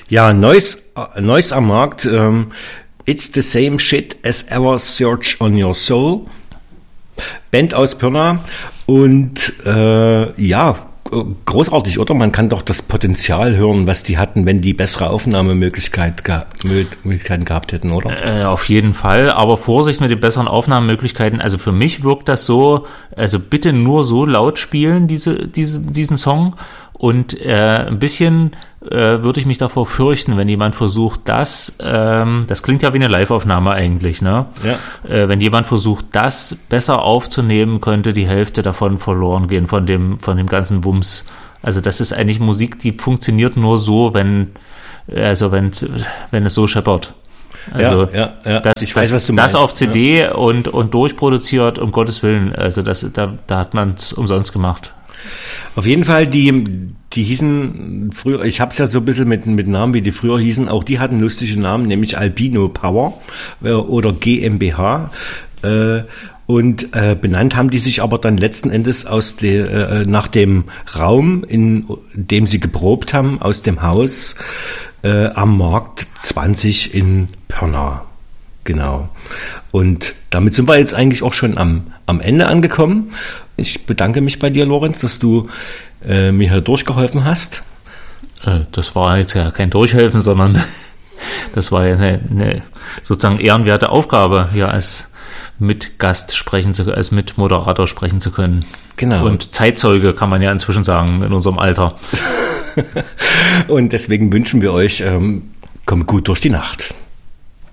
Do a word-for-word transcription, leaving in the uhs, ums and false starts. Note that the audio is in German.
Ja, Neues, Neues am Markt. Ähm, It's the same shit as ever search on your soul. Band aus Pirna. Und äh, ja, großartig, oder? Man kann doch das Potenzial hören, was die hatten, wenn die bessere Aufnahmemöglichkeit ge- Möglichkeiten gehabt hätten, oder? Äh, auf jeden Fall, aber Vorsicht mit den besseren Aufnahmemöglichkeiten. Also für mich wirkt das so, also bitte nur so laut spielen, diese, diese, diesen Song. Und äh, ein bisschen äh, würde ich mich davor fürchten, wenn jemand versucht, das, ähm, das klingt ja wie eine Live-Aufnahme eigentlich, ne? Ja. Äh, wenn jemand versucht, das besser aufzunehmen, könnte die Hälfte davon verloren gehen, von dem, von dem ganzen Wumms. Also das ist eigentlich Musik, die funktioniert nur so, wenn, also wenn, wenn es so scheppert. Also ja, ja, ja. das, ich weiß, das, was du das meinst. auf C D ja. und, und durchproduziert, um Gottes Willen, also das, da, da hat man es umsonst gemacht. Auf jeden Fall, die, die hießen früher, ich hab's ja so ein bisschen mit, mit Namen, wie die früher hießen, auch die hatten lustige Namen, nämlich Albino Power äh, oder GmbH. Äh, und äh, benannt haben die sich aber dann letzten Endes aus der, äh, nach dem Raum, in dem sie geprobt haben, aus dem Haus äh, am Markt zwanzig in Pirna. Genau. Und damit sind wir jetzt eigentlich auch schon am, am Ende angekommen. Ich bedanke mich bei dir, Lorenz, dass du äh, mir hier durchgeholfen hast. Äh, das war jetzt ja kein Durchhelfen, sondern das war ja eine, eine sozusagen ehrenwerte Aufgabe, hier als Mitgast sprechen zu, als Mitmoderator sprechen zu können. Genau. Und Zeitzeuge kann man ja inzwischen sagen in unserem Alter. Und deswegen wünschen wir euch, ähm, kommt gut durch die Nacht.